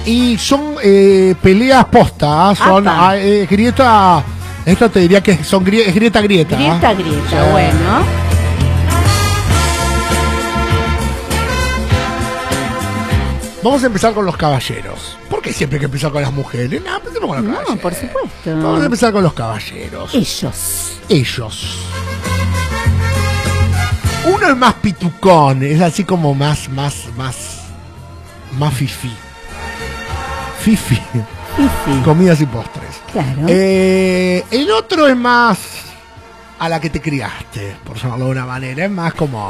Y son peleas postas, son grieta. Esto te diría que son es grieta. Grieta, bueno. Vamos a empezar con los caballeros. ¿Por qué siempre hay que empezar con las mujeres? No, empecemos con los caballeros. No, por supuesto. Vamos a empezar con los caballeros. Ellos. Uno es más pitucón, es así como más fifí. Fifi. Comidas y postres. Claro. El otro es más a la que te criaste, por llamarlo de una manera. Es más como...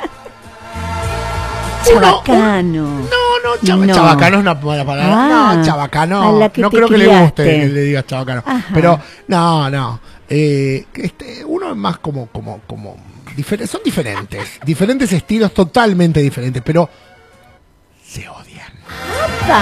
Chabacano. Chabacano es una buena palabra. No, chabacano. No creo que le guste que le digas chabacano. Ajá. Pero, no. Uno es más como son diferentes. Diferentes estilos, totalmente diferentes, pero se odian. ¡Opa!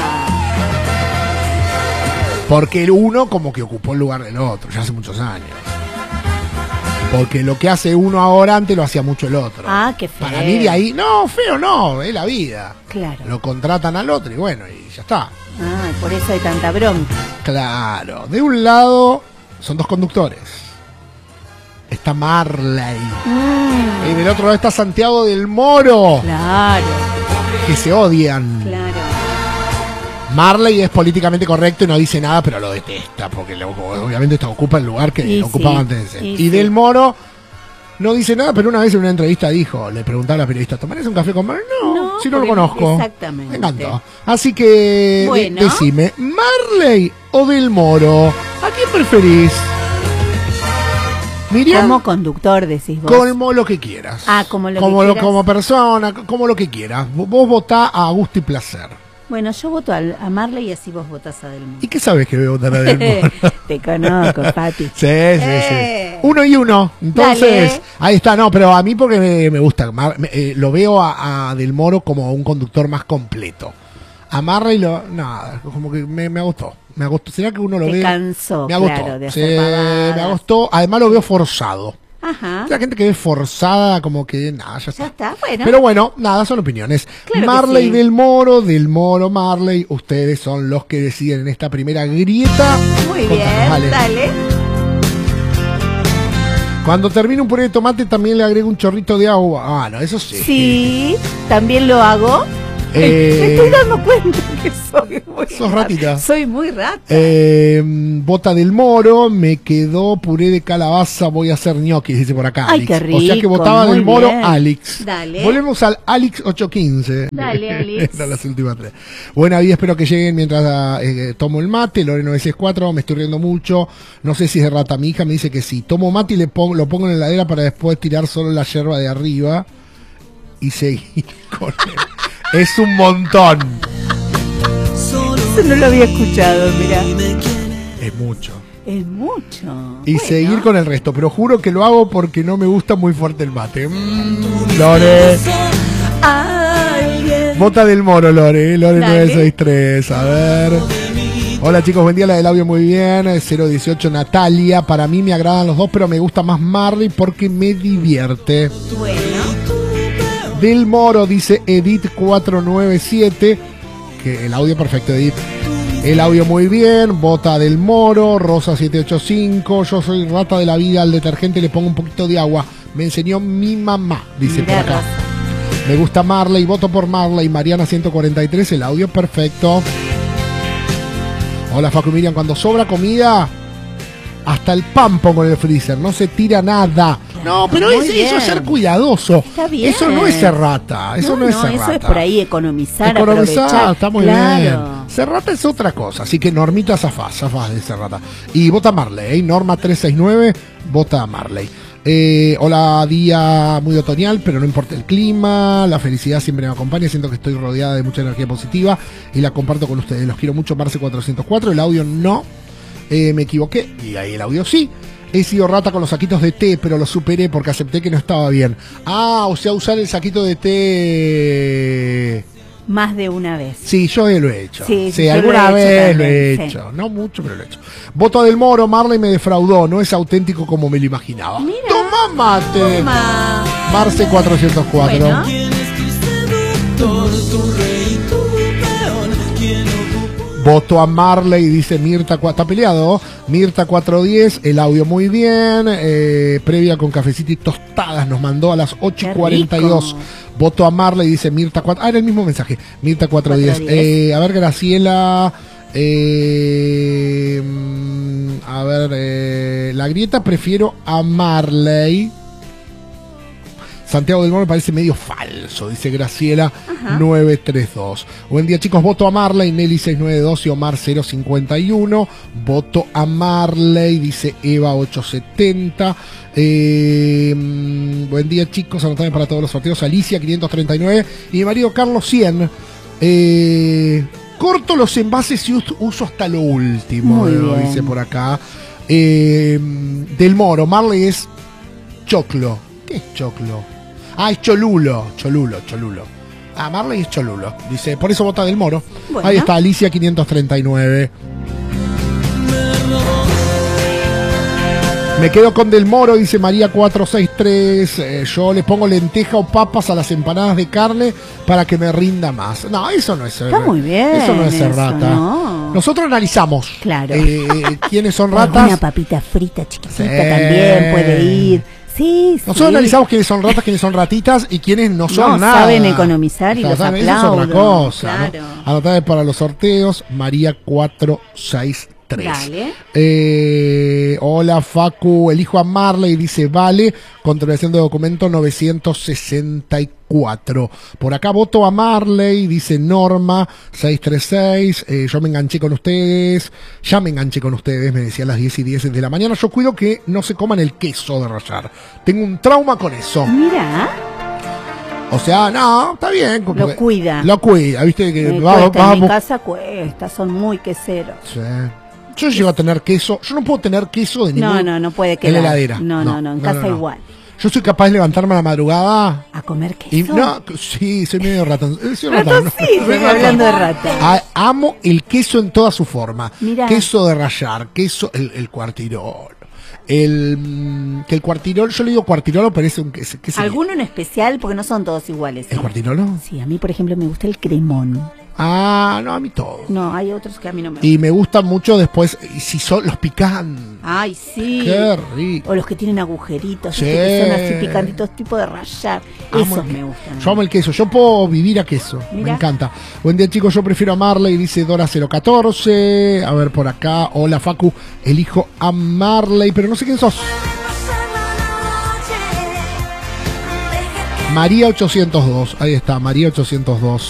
Porque el uno como que ocupó el lugar del otro, ya hace muchos años. Porque lo que hace uno ahora antes lo hacía mucho el otro. Ah, qué feo. Para mí de ahí, no, feo no, es la vida. Claro. Lo contratan al otro y bueno, y ya está. Ah, por eso hay tanta bronca. Claro, de un lado son dos conductores. Está Marley. Y del otro lado está Santiago del Moro. Claro. Que se odian. Claro. Marley es políticamente correcto y no dice nada, pero lo detesta, porque obviamente ocupa el lugar que ocupaba antes de ser. Y del Moro no dice nada, pero una vez en una entrevista le preguntaba a la periodista, ¿tomarías un café con Marley? No, si no lo conozco. Exactamente. Me encantó. Así que, bueno, decime, ¿Marley o del Moro? ¿A quién preferís? Miriam, como conductor, decís vos. Como lo que quieras. Como lo que quieras. Como persona, como lo que quieras. Vos votá a gusto y placer. Bueno, yo voto a Marley y así vos votás a Del Moro. ¿Y qué sabes que voy a votar a Del Moro? Te conozco, Pati. Sí. 1 y 1. Entonces, dale. Ahí está. No, pero a mí porque me gusta. Lo veo a Del Moro como un conductor más completo. A Marley nada, como que me gustó. Me gustó. ¿Será que uno lo ve? Te cansó, me gustó. Claro, de hacer pavadas. Me gustó. Además lo veo forzado. Ajá. La gente que ve forzada, como que nada, ya está. Bueno. Pero bueno, nada, son opiniones. Claro, Marley Del Moro, Marley, ustedes son los que deciden en esta primera grieta. Muy bien, dale. Cuando termine un puré de tomate también le agrego un chorrito de agua. No, eso sí. Sí, también lo hago. Me estoy dando cuenta que soy muy sos ratita. Soy muy rata. Bota Del Moro, me quedó puré de calabaza, voy a hacer ñoquis, dice por acá. Ay, Alex. qué rico. O sea que votaba Del Moro, bien. Alex. Dale. Volvemos al Alex 815. Dale, Alex. Estas las últimas 3. Buena vida, espero que lleguen mientras tomo el mate. Lore 964, me estoy riendo mucho. No sé si es de rata. Mi hija me dice que sí. Tomo mate y lo pongo en la heladera para después tirar solo la yerba de arriba y seguir con él. Es un montón. Eso no lo había escuchado, mirá. Es mucho. Y bueno. Seguir con el resto, pero juro que lo hago porque no me gusta muy fuerte el mate. Lore. Vota Del Moro, Lore 963. A ver. Hola chicos, buen día, la del audio muy bien. 018 Natalia. Para mí me agradan los dos, pero me gusta más Marley porque me divierte. Bueno. Del Moro, dice Edith 497, que el audio perfecto, Edith. El audio muy bien, vota Del Moro. Rosa 785, yo soy rata de la vida, al detergente le pongo un poquito de agua, me enseñó mi mamá, dice por acá. Me gusta Marley, voto por Marley. Mariana 143, el audio perfecto. Hola Facu y Miriam, cuando sobra comida, hasta el pan pongo en el freezer, no se tira nada. No, pero eso es ser cuidadoso. Está bien. Eso no es ser rata. Eso no es ser rata. Eso es por ahí economizar, está muy bien. Ser rata es otra cosa. Así que Normita, zafás de ser rata. Y vota Marley. Norma 369, vota Marley. Hola, día muy otoñal, pero no importa el clima. La felicidad siempre me acompaña. Siento que estoy rodeada de mucha energía positiva y la comparto con ustedes. Los quiero mucho, Marce 404. El audio no. Me equivoqué. Y ahí el audio sí. He sido rata con los saquitos de té, pero lo superé porque acepté que no estaba bien. O sea, usar el saquito de té más de una vez. Sí, yo lo he hecho. Sí, alguna vez lo he hecho. No mucho, pero lo he hecho. Voto Del Moro, Marley me defraudó. No es auténtico como me lo imaginaba. Mira. Toma mate. Toma. Marce 404. Bueno. ¿Quién es tu seductor, tu rey, tu peón? ¿Quién Voto a Marley, dice Mirta, está peleado. Mirta 410, el audio muy bien. Previa con cafecito y tostadas nos mandó a las 8:42. Voto a Marley, dice Mirta 4. Era el mismo mensaje. Mirta 410. A ver, Graciela. A ver, la grieta prefiero a Marley. Santiago del Moro me parece medio falso, dice Graciela 932. Buen día, chicos, voto a Marley, Nelly 692 y Omar 051. Voto a Marley, dice Eva 870. Buen día, chicos, anotame para todos los sorteos. Alicia 539 y mi marido Carlos 100. Corto los envases y uso hasta lo último, dice por acá. Del Moro, Marley es choclo. ¿Qué es choclo? Ah, es cholulo. Ah, Marley es cholulo. Dice, por eso vota Del Moro. Bueno. Ahí está, Alicia 539. Me quedo con Del Moro, dice María 463. Yo le pongo lenteja o papas a las empanadas de carne para que me rinda más. No, eso no es ser. Está muy bien. Eso no es ser rata. No. Nosotros analizamos. Claro. ¿Quiénes son ratas? Una papita frita chiquitita también puede ir. Sí. Nosotros analizamos quiénes son ratas, quiénes son ratitas y quiénes no son nada. Saben economizar y los aplauden. Eso es otra cosa. Claro. ¿No? Anotada para los sorteos, María 463. Dale. Hola Facu, elijo a Marley, dice vale, contravención de documento 964. Por acá voto a Marley, dice Norma 636. Yo me enganché con ustedes, me decía a las 10:10 de la mañana. Yo cuido que no se coman el queso de rallar. Tengo un trauma con eso. Mira. O sea, no, está bien. Lo cuida, viste que en mi casa cuesta, son muy queseros. Sí. Yo llego a tener queso. Yo no puedo tener queso de ningún... No puede quedar. En la heladera. No, en casa igual. Yo soy capaz de levantarme a la madrugada... ¿A comer queso? Sí, soy medio ratón. Sí, hablando de rata. Amo el queso en toda su forma. Mirá. Queso de rallar, queso... El cuartirol. El cuartirol, yo le digo cuartirolo, pero es un queso... ¿Alguno en especial? Porque no son todos iguales. ¿El cuartirolo? Sí, a mí, por ejemplo, me gusta el cremón. Ah, no, a mí todo. No, hay otros que a mí no me gustan. Y me gustan mucho después, si son los pican. Ay, sí. Qué rico. O los que tienen agujeritos, sí. Que son así picantitos, tipo de rallar. Esos me gustan. Yo amo el queso, yo puedo vivir a queso. Mirá. Me encanta. Buen día, chicos, yo prefiero a Marley, dice Dora 014. A ver, por acá. Hola, Facu, elijo a Marley, pero no sé quién sos. María 802, ahí está, María 802.